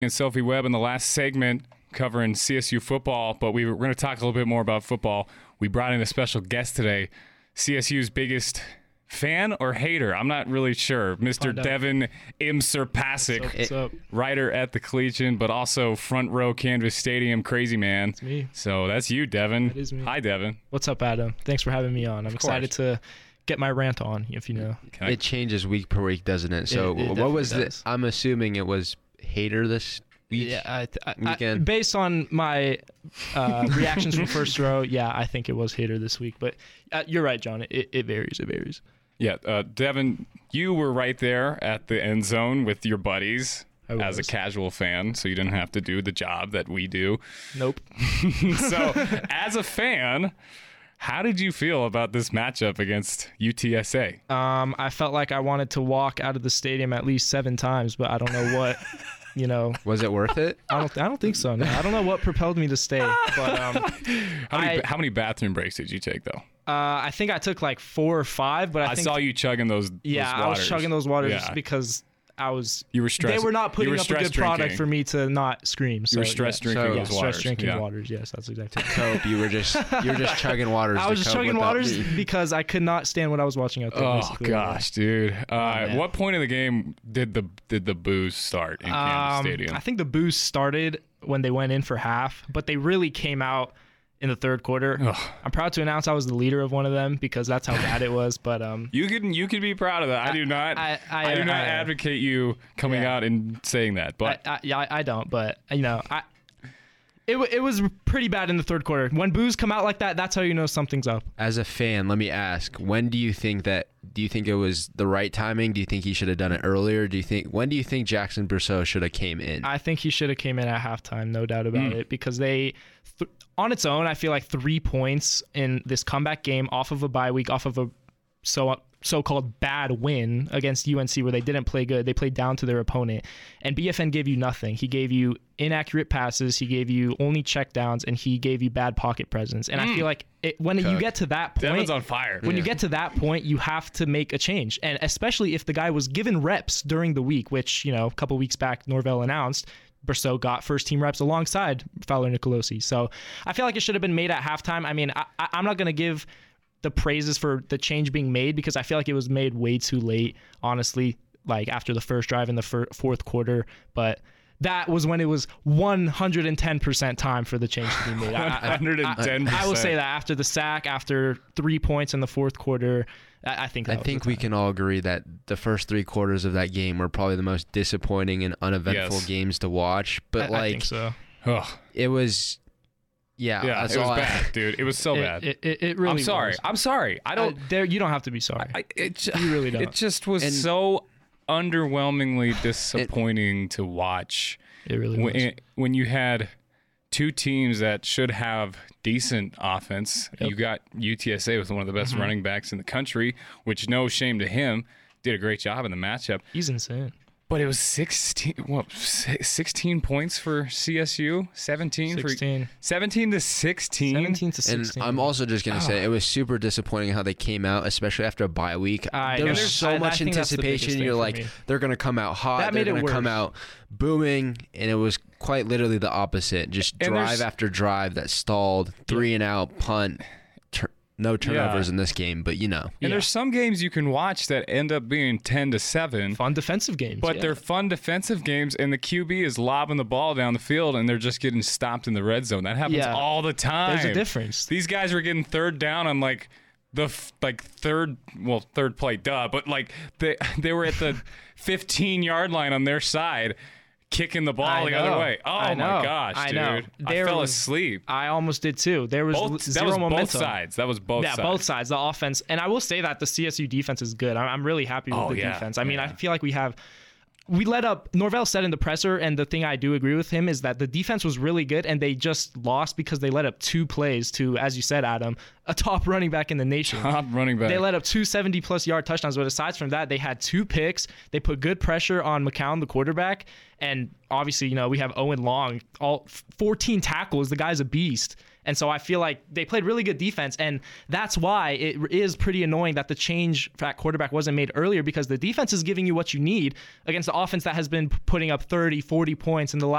and Sophie Webb in the last segment covering CSU football, but we're going to talk a little bit more about football. We brought in a special guest today, CSU's biggest fan or hater? I'm not really sure. Mr. Devin Imserpasic, What's up? writer at the Collegian, but also front row Canvas Stadium crazy man. It's me. So that's you, Devin. That is me. Hi, Devin. What's up, Adam? Thanks for having me on. I'm excited to get my rant on, if you know. It changes week per week, doesn't it? So It what was definitely the? does. I'm assuming it was hater this week. Yeah, Weekend. based on my reactions from first row, yeah, I think it was hater this week. But you're right, John. It varies. It varies. Yeah, Devin, you were right there at the end zone with your buddies as a casual fan, so you didn't have to do the job that we do. Nope. So, as a fan, how did you feel about this matchup against UTSA? I felt like I wanted to walk out of the stadium at least 7 times, but I don't know what, you know. Was it worth it? I don't think so. No. I don't know what propelled me to stay. But How many bathroom breaks did you take, though? I think I took like 4 or 5, but I think saw you chugging those yeah, waters. I was chugging those waters Yeah. because You were stressed. they were not putting you were up a stress good product drinking. for me to not scream. So, You were stress drinking So- those stress waters. drinking Yeah. waters. Yes, that's exactly. Cope. You were just chugging waters. I to was just cope chugging without waters me. because I could not stand what I was watching out there. Oh basically. gosh, dude! man. What point of the game did the booze start in Kansas Stadium? I think the boost started when they went in for half, but they really came out in the third quarter. Ugh. I'm proud to announce I was the leader of one of them because that's how bad it was. But You could be proud of that. I do not. I do not advocate you coming Yeah. out and saying that. But I don't. But you know, it was pretty bad in the third quarter. When boos come out like that, that's how you know something's up. As a fan, let me ask: when do you think it was the right timing? Do you think he should have done it earlier? When do you think Jackson Brousseau should have came in? I think he should have came in at halftime, no doubt about it, because they, on its own, I feel like 3 points in this comeback game off of a bye week, off of a so-called bad win against UNC where they didn't play good. They played down to their opponent. And BFN gave you nothing. He gave you inaccurate passes. He gave you only checkdowns, and he gave you bad pocket presence. And I feel like when you get to that point, Devin's on fire. when you get to that point, you have to make a change. And especially if the guy was given reps during the week, which, you know, a couple weeks back, Norvell announced, Brousseau got first team reps alongside Fowler Nicolosi. So I feel like it should have been made at halftime. I mean, I'm not going to give the praises for the change being made because I feel like it was made way too late, honestly, like after the first drive in the fourth quarter. But that was when it was 110% time for the change to be made. 110%. I will say that after the sack, after 3 points in the fourth quarter, I think that I think we can all agree that the first 3 quarters of that game were probably the most disappointing and uneventful games to watch. But I think so. Ugh. it was, yeah, Yeah, that's it was all bad, dude. It was so bad. It really I'm sorry. was. I'm sorry. I don't. You don't have to be sorry. You really don't. It just was so underwhelmingly disappointing to watch. It really was. When you had 2 teams that should have decent offense. Yep. You got UTSA with one of the best running backs in the country, which no shame to him, did a great job in the matchup. He's insane. But it was 16 points for CSU, 17 16. 17 to 16. 17 to And 16. I'm also just going to say it was super disappointing how they came out, especially after a bye week. There was so much I think that's the biggest anticipation. thing You're for like, me. they're going to come out hot. That They're made it going to come worse. out booming. And it was quite literally the opposite. Just And drive there's- after drive that stalled, 3 and out, punt, no turnovers in this game. But, you know. And there's some games you can watch that end up being 10 to 7. Fun defensive games. But yeah. they're fun defensive games, and the QB is lobbing the ball down the field, and they're just getting stopped in the red zone. That happens Yeah. all the time. There's a difference. These guys were getting third down on like the third play, but like they were at the 15-yard line on their side, kicking the ball I the know. other way. Oh I know. my gosh, I dude! know. I There fell was- asleep. I almost did too. There was That zero was momentum. both sides. That was both sides. Yeah, both sides. The offense, and I will say that the CSU defense is good. I'm really happy with the defense. I mean, I feel like we let up. Norvell said in the presser, and the thing I do agree with him is that the defense was really good, and they just lost because they let up 2 plays to, as you said, Adam, a top running back in the nation. Top running back. They let up 2 70-plus yard touchdowns, but aside from that, they had 2 picks. They put good pressure on McCown, the quarterback, and obviously, you know, we have Owen Long, all 14 tackles. The guy's a beast. And so I feel like they played really good defense, and that's why it is pretty annoying that the change at quarterback wasn't made earlier, because the defense is giving you what you need against the offense that has been putting up 30, 40 points in the last